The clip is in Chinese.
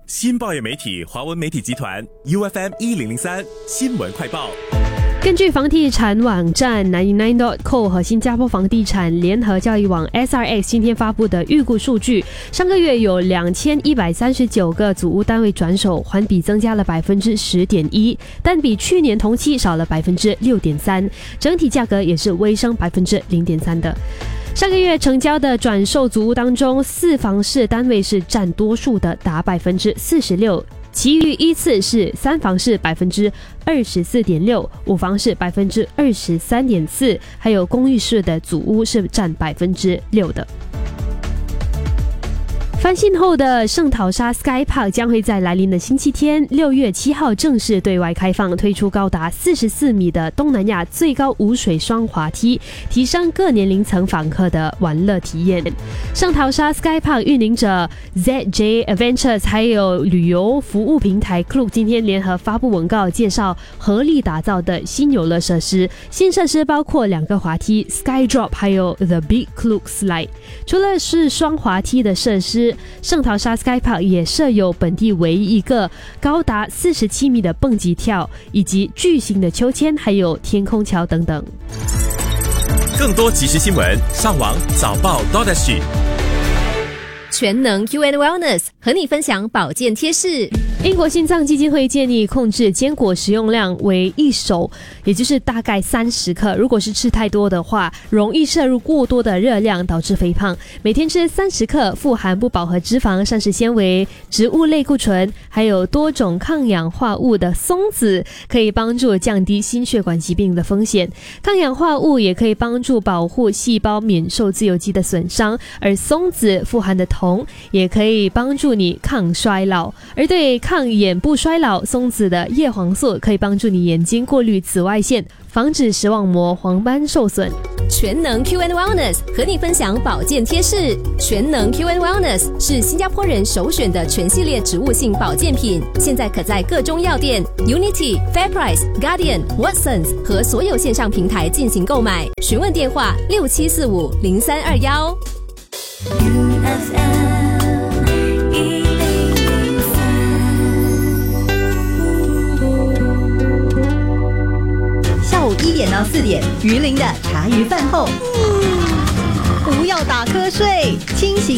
新报业媒体华文媒体集团 UFM 1003新闻快报。 根据房地产网站 99.co 和新加坡房地产联合交易网 SRX 今天发布的预估数据，上个月有2139个组屋单位转手，环比增加了 10.1%， 但比去年同期少了 6.3%， 整体价格也是微升 0.3% 的。上个月成交的转售组屋当中，4房式单位是占多数的，达 46%，其余依次是3房式 24.6%， 5房式 23.4%， 还有公寓式的组屋是占 6% 的。翻新后的圣淘沙 Sky Park 将会在来临的星期天6月7号正式对外开放，推出高达44米的东南亚最高无水双滑梯，提升各年龄层访客的玩乐体验。圣淘沙 Sky Park 运营者 ZJ Adventures 还有旅游服务平台 Klook 今天联合发布文告，介绍合力打造的新游乐设施。新设施包括2个滑梯 Sky Drop 还有 The Big Klook Slide。除了是双滑梯的设施，圣淘沙 Sky Park 也设有本地唯一一个高达47米的蹦极跳，以及巨型的秋千，还有天空桥等等。 更多即时新闻，上网早报 .sg。 全能 UN Wellness 和你分享保健贴士。 英国心脏基金会建议控制坚果食用量为1手，也就是大概30克。如果是吃太多的话，容易摄入过多的热量，导致肥胖。每天吃30克富含不饱和脂肪、膳食纤维、植物类固醇，还有多种抗氧化物的松子，可以帮助降低心血管疾病的风险。抗氧化物也可以帮助保护细胞免受自由基的损伤，而松子富含的铜也可以帮助你抗衰老。而对抗眼部衰老，松子的叶黄素可以帮助你眼睛过滤紫外线，防止视网膜黄斑受损。 全能 QN Wellness 和你分享保健贴士。全能 QN Wellness 是新加坡人首选的全系列植物性保健品，现在可在各中药店、Unity、FairPrice、Guardian、Watsons 和所有线上平台进行购买。询问电话67450321。 下午1点到4点，鱼鳞的茶余饭后，不要打瞌睡，清醒